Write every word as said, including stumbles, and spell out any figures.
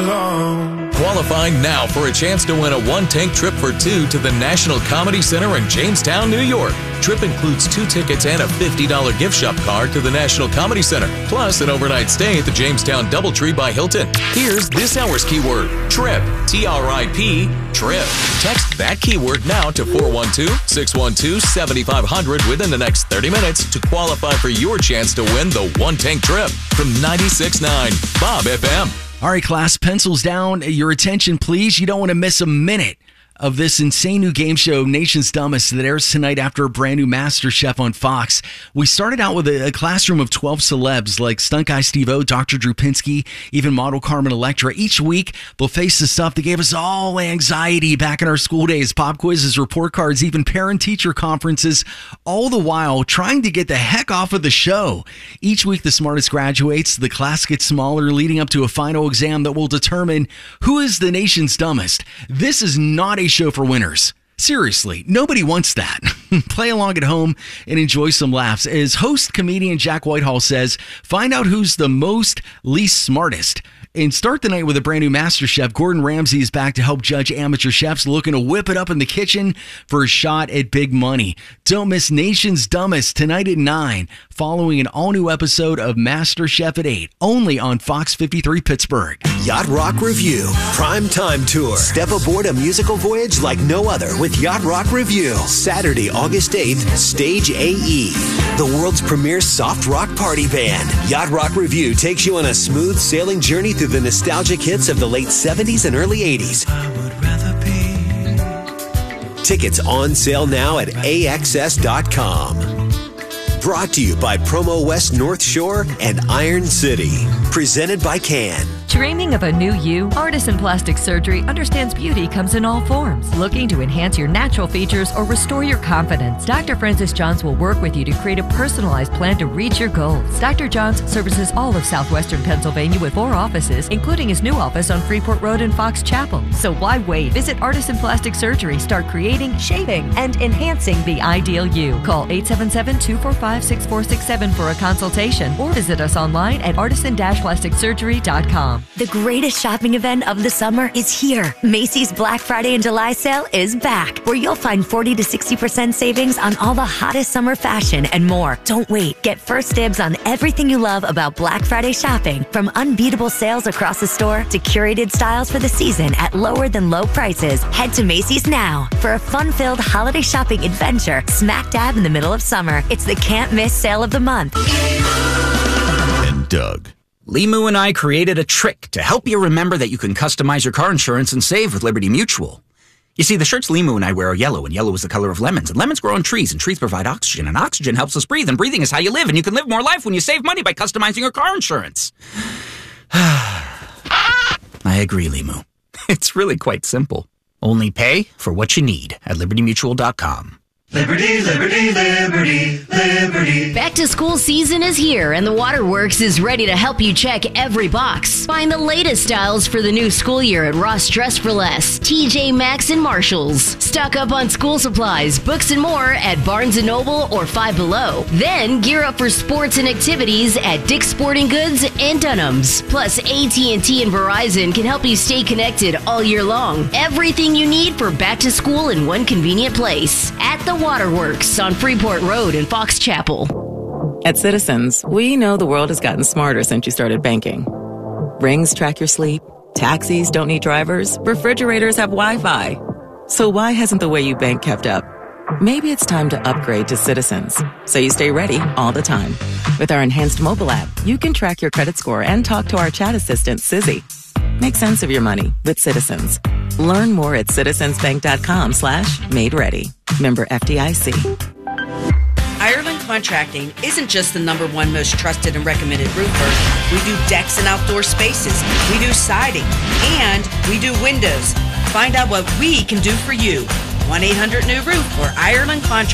alone. Qualify now for a chance to win a one-tank trip for two to the National Comedy Center in Jamestown, New York. Trip includes two tickets and a fifty dollars gift shop card to the National Comedy Center, plus an overnight stay at the Jamestown Doubletree by Hilton. Here's this hour's keyword, trip, T R I P, trip. Text that keyword now to four one two, six one two, seven five zero zero within the next thirty minutes to qualify for your chance to win the one-tank trip from ninety-six point nine Bob F M. All right, class, pencils down. Your attention, please. You don't want to miss a minute of this insane new game show, Nation's Dumbest, that airs tonight after a brand new MasterChef on Fox. We started out with a, a classroom of twelve celebs like stunt guy Steve-O, Doctor Drew Pinsky, even model Carmen Electra. Each week, they'll face the stuff that gave us all anxiety back in our school days. Pop quizzes, report cards, even parent-teacher conferences, all the while trying to get the heck off of the show. Each week, the smartest graduates. The class gets smaller, leading up to a final exam that will determine who is the nation's dumbest. This is not a show for winners. Seriously, nobody wants that. Play along at home and enjoy some laughs. As host comedian Jack Whitehall says, find out who's the most least smartest. And start the night with a brand new Master Chef. Gordon Ramsay is back to help judge amateur chefs looking to whip it up in the kitchen for a shot at big money. Don't miss Nation's Dumbest tonight at nine, following an all-new episode of Master Chef at eight, only on Fox fifty-three Pittsburgh. Yacht Rock Review, Prime Time Tour. Step aboard a musical voyage like no other with Yacht Rock Review. Saturday, August eighth, Stage A E. The world's premier soft rock party band. Yacht Rock Review takes you on a smooth sailing journey through the nostalgic hits of the late seventies and early eighties. I would rather be. Tickets on sale now at A X S dot com. Brought to you by Promo West North Shore and Iron City. Presented by Can. Dreaming of a new you? Artisan Plastic Surgery understands beauty comes in all forms. Looking to enhance your natural features or restore your confidence? Doctor Francis Johns will work with you to create a personalized plan to reach your goals. Doctor Johns services all of southwestern Pennsylvania with four offices, including his new office on Freeport Road in Fox Chapel. So why wait? Visit Artisan Plastic Surgery. Start creating, shaping, and enhancing the ideal you. Call eight seven seven, two four five, six four six seven for a consultation or visit us online at artisan plastic surgery dot com. The greatest shopping event of the summer is here. Macy's Black Friday and July sale is back, where you'll find forty to sixty percent savings on all the hottest summer fashion and more. Don't wait. Get first dibs on everything you love about Black Friday shopping, from unbeatable sales across the store to curated styles for the season at lower than low prices. Head to Macy's now for a fun-filled holiday shopping adventure smack dab in the middle of summer. It's the can't miss sale of the month. And Doug. Limu and I created a trick to help you remember that you can customize your car insurance and save with Liberty Mutual. You see, the shirts Limu and I wear are yellow, and yellow is the color of lemons, and lemons grow on trees, and trees provide oxygen, and oxygen helps us breathe, and breathing is how you live, and you can live more life when you save money by customizing your car insurance. I agree, Limu. It's really quite simple. Only pay for what you need at liberty mutual dot com. Liberty, liberty, liberty, liberty. Back to school season is here, and the Waterworks is ready to help you check every box. Find the latest styles for the new school year at Ross Dress for Less, T J Maxx, and Marshalls. Stock up on school supplies, books, and more at Barnes and Noble or Five Below. Then gear up for sports and activities at Dick's Sporting Goods and Dunham's. Plus, A T and T and Verizon can help you stay connected all year long. Everything you need for back to school in one convenient place. At the Waterworks on Freeport Road in Fox Chapel. At Citizens, we know the world has gotten smarter since you started banking. Rings track your sleep, taxis don't need drivers, refrigerators have Wi-Fi. So why hasn't the way you bank kept up? Maybe it's time to upgrade to Citizens, so you stay ready all the time. With our enhanced mobile app, you can track your credit score and talk to our chat assistant, Sizzy. Make sense of your money with Citizens. Learn more at citizensbank.com slash made ready. Member F D I C. Ireland Contracting isn't just the number one most trusted and recommended roofer. We do decks and outdoor spaces. We do siding. And we do windows. Find out what we can do for you. one eight hundred new roof or Ireland Contracting.